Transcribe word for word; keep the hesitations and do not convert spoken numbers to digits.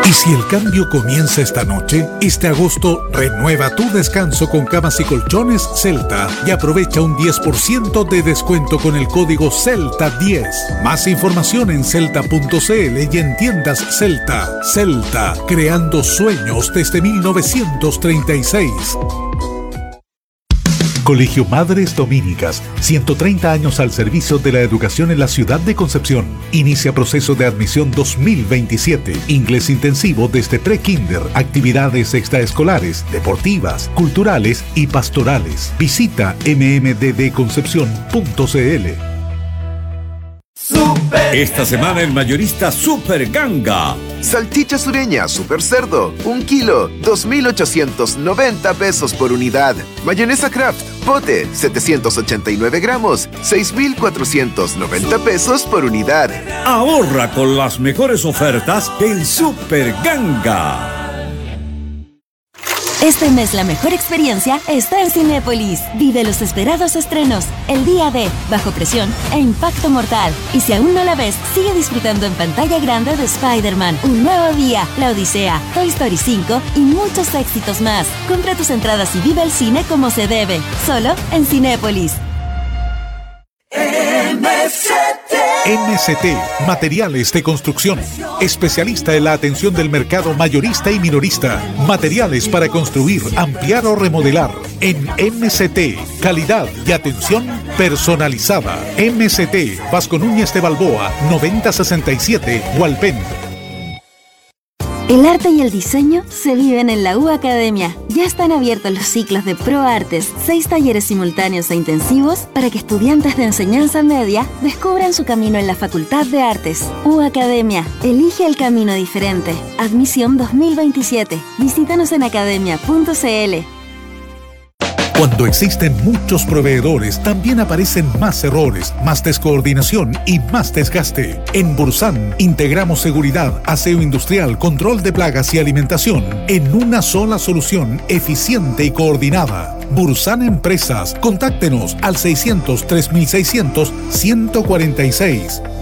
¿Y si el cambio comienza esta noche? Este agosto, renueva tu descanso con camas y colchones Celta y aprovecha un diez por ciento de descuento con el código Celta diez. Más información en celta punto c l y en tiendas Celta. Celta, creando sueños desde mil novecientos treinta y seis. Colegio Madres Dominicas, ciento treinta años al servicio de la educación en la ciudad de Concepción. Inicia proceso de admisión dos mil veintisiete. Inglés intensivo desde pre-kinder, actividades extraescolares, deportivas, culturales y pastorales. Visita m m d d concepción punto c l. Esta semana el mayorista Super Ganga. Salchicha sureña Super Cerdo, un kilo, dos mil ochocientos noventa pesos por unidad. Mayonesa Kraft, pote, setecientos ochenta y nueve gramos, seis mil cuatrocientos noventa pesos por unidad. Ahorra con las mejores ofertas del Super Ganga. Este mes la mejor experiencia está en Cinépolis. Vive los esperados estrenos, El Día de, Bajo Presión e Impacto Mortal. Y si aún no la ves, sigue disfrutando en pantalla grande de Spider-Man, Un Nuevo Día, La Odisea, Toy Story cinco y muchos éxitos más. Compra tus entradas y vive el cine como se debe, solo en Cinépolis. M C T. M C T, Materiales de Construcción. Especialista en la atención del mercado mayorista y minorista. Materiales para construir, ampliar o remodelar. En M C T, calidad y atención personalizada. M C T, Vasco Núñez de Balboa, noventa sesenta y siete, Hualpén. El arte y el diseño se viven en la U Academia. Ya están abiertos los ciclos de ProArtes, seis talleres simultáneos e intensivos para que estudiantes de enseñanza media descubran su camino en la Facultad de Artes. U Academia, elige el camino diferente. Admisión dos mil veintisiete. Visítanos en academia punto c l. Cuando existen muchos proveedores, también aparecen más errores, más descoordinación y más desgaste. En Bursan, integramos seguridad, aseo industrial, control de plagas y alimentación en una sola solución eficiente y coordinada. Bursan Empresas. Contáctenos al seiscientos, tres mil seiscientos, ciento cuarenta y seis.